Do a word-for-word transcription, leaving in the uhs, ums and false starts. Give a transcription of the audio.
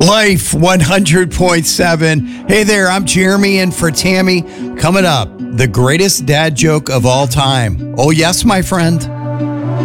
Life one hundred point seven. Hey there, I'm Jeremy in for Tammy. Coming up, the greatest dad joke of all time. Oh, yes, my friend.